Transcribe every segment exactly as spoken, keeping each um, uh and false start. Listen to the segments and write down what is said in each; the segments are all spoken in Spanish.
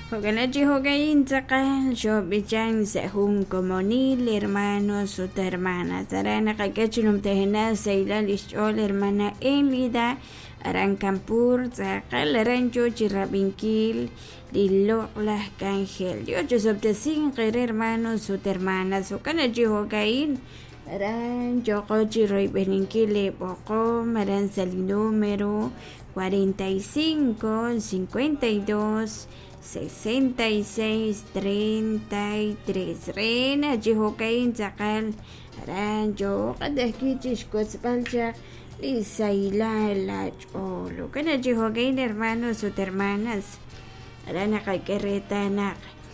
Hoganachi hogain sakal shobichan sehun comonil hermanos o hermanas. Arana kakachinum tehena seila lishol hermana Elida. Arancampur sakal arancho chirabinkil liloklah kangel. Yo yo sobtesin kere hermanos o hermanas. Hoganachi hogain aran chocochi roy beninkile poco maran sal número cuarenta y cinco cincuenta y dos sesenta y seis treinta y tres. Rena jihokain sakal rancho kadahkichis kospalcha lisaila la cholo kana jihokain hermanos o hermanas rana kaikereta nak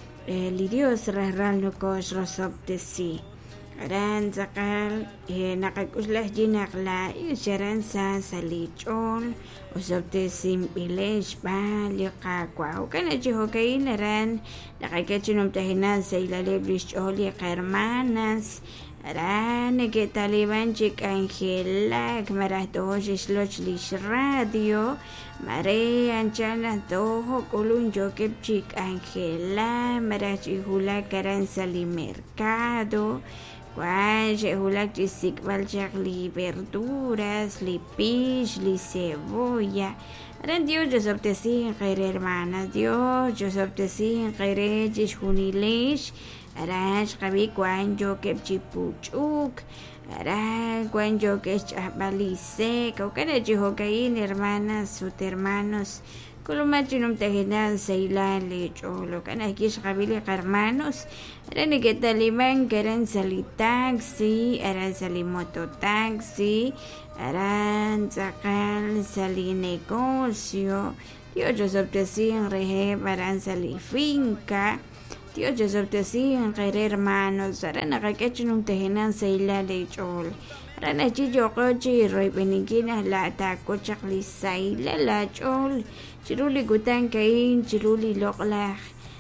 lidios raralo kos rosoptesi Aran sakal eh, nakakuslah jinakla isaran sa salichol usapte simpilesh ba liqaqwa kana jihokain aran nakakachinum tahinan sa ilaleblish oli hermanas aran que taliban chik Angela maratosh sloch lish radio mare anchana toho kulun jokep chik Angela marachi hula karan sali mercado Guaje hulak jisik baljak li verduras, li pish, li cebolla. Aran Dios yo sobtesi khair hermanas Dios yo sobtesi khair jish hunilish. Aran qabi kwan yo kep chipuchuk. Aran kwan yo kech abalice. Kaukana jihokain hermanas sus hermanos. Kulumachinum tehinan sailan lecholo kana kish qabili hermanos rani que taliban karen sali taxi aran sali moto taxi aran sakal sali negocio Dios yo sobtesin rehe aran sali finca Dios yo sobtesin khair hermanos aran nakakachinum tehinan sailan lecholo Rana chijo kochi roy benikina la ta kochak li saila la chol chiruli gutan kain chiruli lokla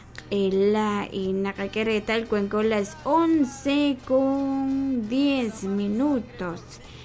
ela y nakakereta el cuenco las once con diez minutos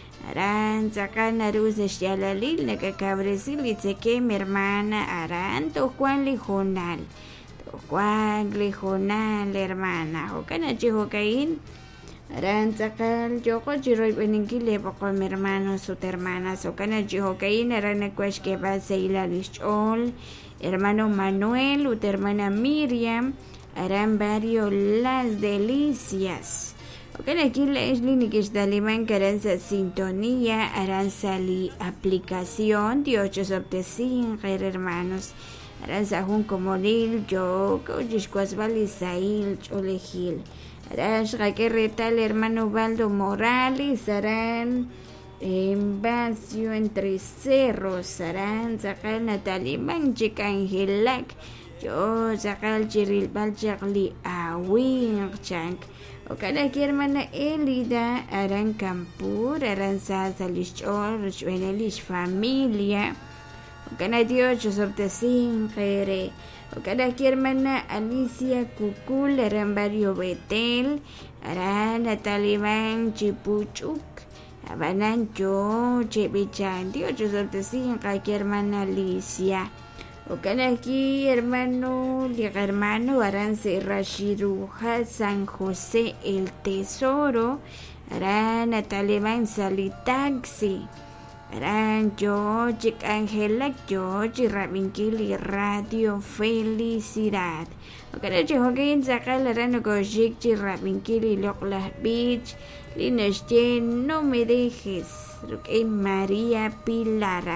aran sacan aruz yalalil nakakabresil itse mi hermana aran to Juan lijonal to Juan lijonal hermana o kana chijo kain Aran sakal joko jiroy beninkile poko mi hermanos o hermanas o kana jihokain aran nakwesh que va seila lishol hermano Manuel o hermana Miriam aran barrio Las Delicias o kana kila isli nikish daliman karan sa sintonía aran sali aplicación dios optesin khair hermanos aran sa hun comodil yo kojish kwasbali sail cholehil Arash Raquerreta, el hermano Valdo Morales, Arán, en Vacio entre Cerros, Arán, Sacal Natalie Manchik Angelac, yo Sacal Chiril Balchakli Awin Chank, o cada hermana Elida, Arán Campur, Arán Sasalichor, Chuenelish Familia, o cada Dios, Josoptesin, Jere. O cada hermana Alicia Cucul, eran barrio Betel, eran Taliban Chipuchuk, Abanan yo, Chebichan, Dios yo sortesí, cada hermana Alicia. O cada aquí hermano, llega hermano, Arance Rashiruja, San José el Tesoro, eran Taliban Salitaxi. Aran yo, Chick Angela, yo, Chirabinkili Radio Felicidad. O kada jihokain sakal aran ko Chick Chirabinkili Loklah Beach, Linas no me dejes, Rukain María Pilara.